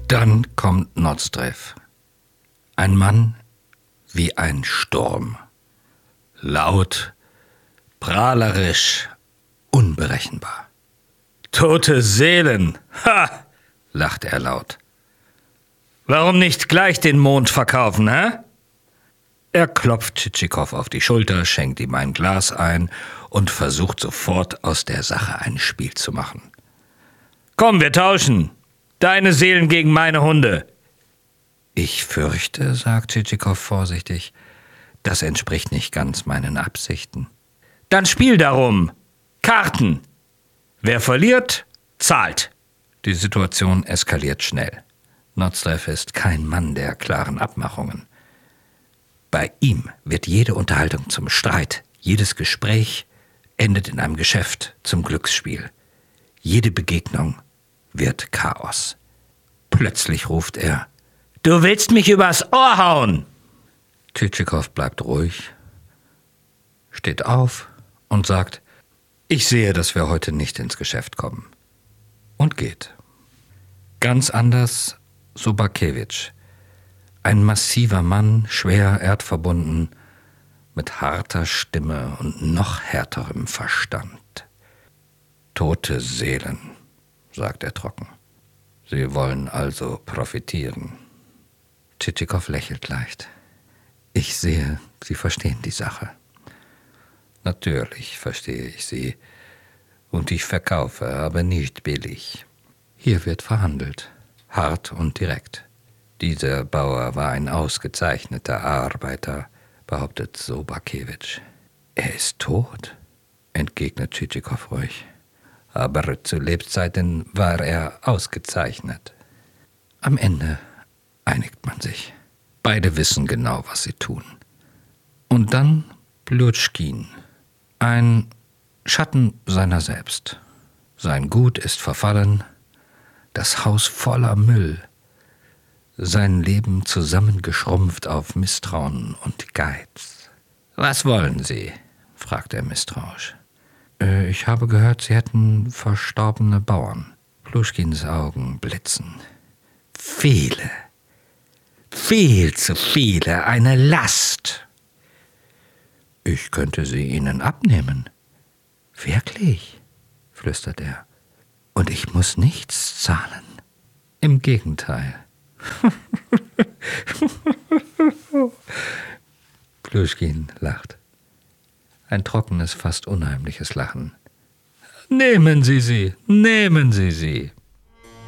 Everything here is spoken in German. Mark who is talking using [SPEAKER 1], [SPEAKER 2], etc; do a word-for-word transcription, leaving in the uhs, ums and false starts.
[SPEAKER 1] Dann kommt Nozdrev. Ein Mann wie ein Sturm. Laut, prahlerisch, unberechenbar. »Tote Seelen! Ha!« lacht er laut. »Warum nicht gleich den Mond verkaufen, hä?« Er klopft Tschitschikow auf die Schulter, schenkt ihm ein Glas ein und versucht sofort aus der Sache ein Spiel zu machen. »Komm, wir tauschen! Deine Seelen gegen meine Hunde!« »Ich fürchte«, sagt Tschitschikow vorsichtig, »das entspricht nicht ganz meinen Absichten.« »Dann spiel darum! Karten! Wer verliert, zahlt!« Die Situation eskaliert schnell. Nozdrev ist kein Mann der klaren Abmachungen. Bei ihm wird jede Unterhaltung zum Streit, jedes Gespräch endet in einem Geschäft zum Glücksspiel. Jede Begegnung wird Chaos. Plötzlich ruft er: »Du willst mich übers Ohr hauen!« Tschitschikow bleibt ruhig, steht auf und sagt: »Ich sehe, dass wir heute nicht ins Geschäft kommen.« Und geht. Ganz anders Sobakewitsch. Ein massiver Mann, schwer erdverbunden, mit harter Stimme und noch härterem Verstand. »Tote Seelen«, sagt er trocken. »Sie wollen also profitieren.« Tschitschikow lächelt leicht. »Ich sehe, Sie verstehen die Sache.« »Natürlich verstehe ich Sie. Und ich verkaufe, aber nicht billig. Hier wird verhandelt, hart und direkt. Dieser Bauer war ein ausgezeichneter Arbeiter«, behauptet Sobakewitsch. »Er ist tot«, entgegnet Tschitschikow ruhig. »Aber zu Lebzeiten war er ausgezeichnet.« Am Ende einigt man sich. Beide wissen genau, was sie tun. Und dann Pljuschkin, ein Schatten seiner selbst. Sein Gut ist verfallen, das Haus voller Müll, sein Leben zusammengeschrumpft auf Misstrauen und Geiz. »Was wollen Sie?« fragt er misstrauisch. Äh, »Ich habe gehört, Sie hätten verstorbene Bauern.« Pljuschkins Augen blitzen. »Viele, viel zu viele, eine Last.« »Ich könnte sie Ihnen abnehmen.« »Wirklich?«, flüstert er. »Und ich muss nichts zahlen?« »Im Gegenteil.« Pljuschkin lacht. Ein trockenes, fast unheimliches Lachen. »Nehmen Sie sie, nehmen Sie sie!«